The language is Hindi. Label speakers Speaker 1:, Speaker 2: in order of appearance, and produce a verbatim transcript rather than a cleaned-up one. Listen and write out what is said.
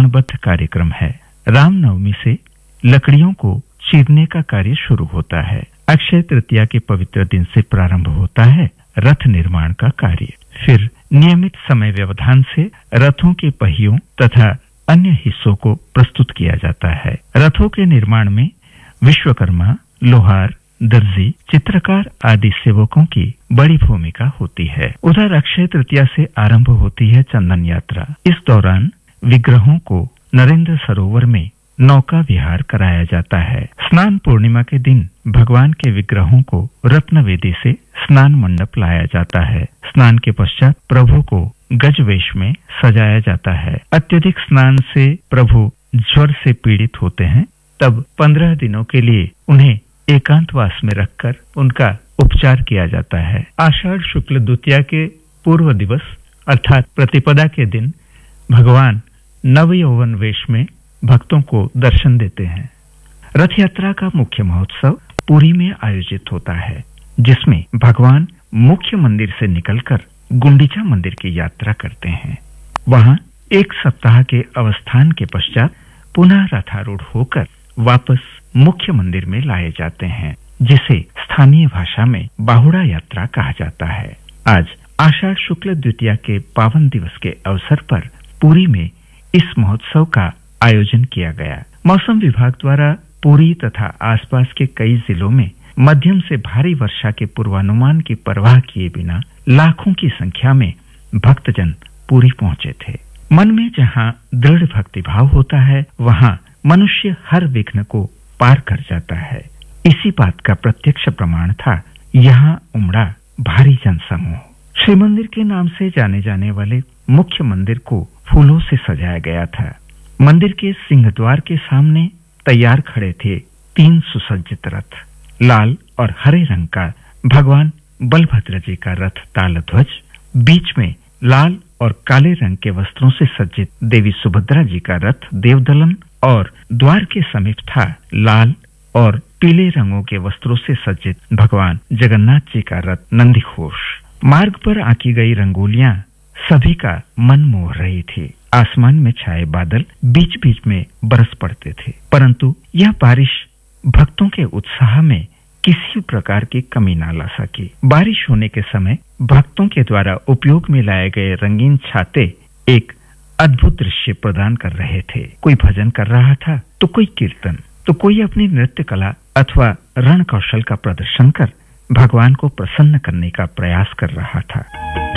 Speaker 1: क्षणबद्ध कार्यक्रम है। रामनवमी से लकड़ियों को चीरने का कार्य शुरू होता है। अक्षय तृतीया के पवित्र दिन से प्रारंभ होता है रथ निर्माण का कार्य। फिर नियमित समय व्यवधान से रथों के पहियों तथा अन्य हिस्सों को प्रस्तुत किया जाता है। रथों के निर्माण में विश्वकर्मा, लोहार, दर्जी, चित्रकार आदि सेवकों की बड़ी भूमिका होती है। उधर अक्षय तृतीया से आरंभ होती है चंदन यात्रा। इस दौरान विग्रहों को नरेंद्र सरोवर में नौका विहार कराया जाता है। स्नान पूर्णिमा के दिन भगवान के विग्रहों को रत्नवेदी से स्नान मंडप लाया जाता है। स्नान के पश्चात प्रभु को गजवेश में सजाया जाता है। अत्यधिक स्नान से प्रभु ज्वर से पीड़ित होते हैं, तब पंद्रह दिनों के लिए उन्हें एकांतवास में रखकर उनका उपचार किया जाता है। आषाढ़ शुक्ल द्वितीया के पूर्व दिवस अर्थात प्रतिपदा के दिन भगवान नव यौवन वेश में भक्तों को दर्शन देते हैं। रथ यात्रा का मुख्य महोत्सव पुरी में आयोजित होता है, जिसमें भगवान मुख्य मंदिर से निकलकर गुंडीचा मंदिर की यात्रा करते हैं। वहां एक सप्ताह के अवस्थान के पश्चात पुनः रथारूढ़ होकर वापस मुख्य मंदिर में लाए जाते हैं, जिसे स्थानीय भाषा में बाहुड़ा यात्रा कहा जाता है। आज आषाढ़ शुक्ल द्वितीया के पावन दिवस के अवसर पर पुरी में इस महोत्सव का आयोजन किया गया। मौसम विभाग द्वारा पुरी तथा आसपास के कई जिलों में मध्यम से भारी वर्षा के पूर्वानुमान की परवाह किए बिना लाखों की संख्या में भक्तजन पुरी पहुंचे थे। मन में जहां दृढ़ भक्तिभाव होता है, वहां मनुष्य हर विघ्न को पार कर जाता है। इसी बात का प्रत्यक्ष प्रमाण था यहाँ उमड़ा भारी जनसमूह। श्री मंदिर के नाम से जाने जाने वाले मुख्य मंदिर को फूलों से सजाया गया था। मंदिर के सिंह द्वार के सामने तैयार खड़े थे तीन सुसज्जित रथ। लाल और हरे रंग का भगवान बलभद्र जी का रथ तालध्वज, बीच में लाल और काले रंग के वस्त्रों से सज्जित देवी सुभद्रा जी का रथ देवदलन और द्वार के समीप था लाल और पीले रंगों के वस्त्रों से सज्जित भगवान जगन्नाथ जी का रथ नंदीघोष। मार्ग पर आंकी गई रंगोलियां सभी का मन मोह रही थी। आसमान में छाए बादल बीच बीच में बरस पड़ते थे, परंतु यह बारिश भक्तों के उत्साह में किसी प्रकार की कमी ना ला सकी। बारिश होने के समय भक्तों के द्वारा उपयोग में लाए गए रंगीन छाते एक अद्भुत दृश्य प्रदान कर रहे थे। कोई भजन कर रहा था, तो कोई कीर्तन, तो कोई अपनी नृत्य कला अथवा रण कौशल का प्रदर्शन कर भगवान को प्रसन्न करने का प्रयास कर रहा था।